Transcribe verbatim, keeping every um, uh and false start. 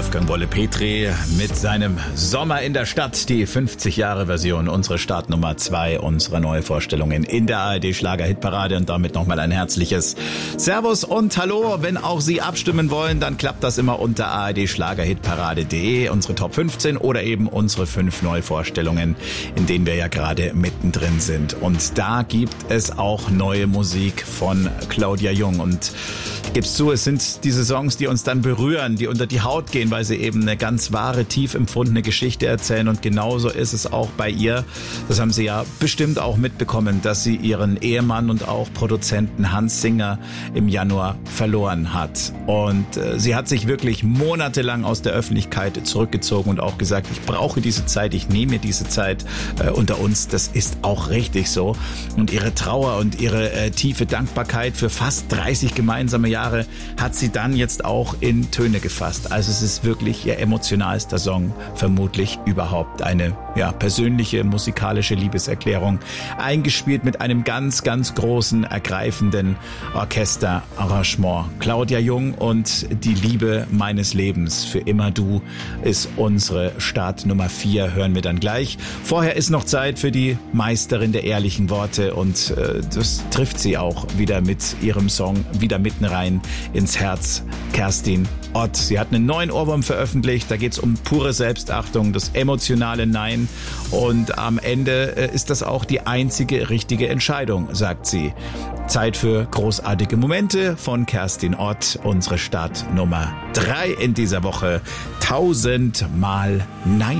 Wolfgang Wolle-Petri mit seinem Sommer in der Stadt, die fünfzig Jahre Version, unsere Startnummer zwei unserer Neuvorstellungen in der A R D Schlager-Hitparade und damit nochmal ein herzliches Servus und Hallo. Wenn auch Sie abstimmen wollen, dann klappt das immer unter a r d schlagerhitparade punkt de, unsere Top fünfzehn oder eben unsere fünf Neuvorstellungen, in denen wir ja gerade mittendrin sind. Und da gibt es auch neue Musik von Claudia Jung und ich gebe es zu, es sind diese Songs, die uns dann berühren, die unter die Haut gehen, weil sie eben eine ganz wahre, tief empfundene Geschichte erzählen und genauso ist es auch bei ihr. Das haben Sie ja bestimmt auch mitbekommen, dass sie ihren Ehemann und auch Produzenten Hans Singer im Januar verloren hat. Und äh, sie hat sich wirklich monatelang aus der Öffentlichkeit zurückgezogen und auch gesagt, ich brauche diese Zeit, ich nehme mir diese Zeit äh, unter uns. Das ist auch richtig so. Und ihre Trauer und ihre äh, tiefe Dankbarkeit für fast dreißig gemeinsame Jahre hat sie dann jetzt auch in Töne gefasst. Also es ist wirklich ihr emotionalster Song, vermutlich überhaupt. Eine ja, persönliche musikalische Liebeserklärung, eingespielt mit einem ganz, ganz großen, ergreifenden Orchesterarrangement. Claudia Jung und Die Liebe meines Lebens, für immer du, ist unsere Startnummer vier, hören wir dann gleich. Vorher ist noch Zeit für die Meisterin der ehrlichen Worte und äh, das trifft sie auch wieder mit ihrem Song, wieder mitten rein ins Herz, Kerstin Ott. Sie hat einen neuen Ohrwurm veröffentlicht, da geht es um pure Selbstachtung, das emotionale Nein und am Ende äh, ist das auch die einzige richtige Entscheidung, sagt sie. Zeit für großartige Momente von Kerstin Ott, unsere Startnummer drei in dieser Woche. Tausendmal Nein.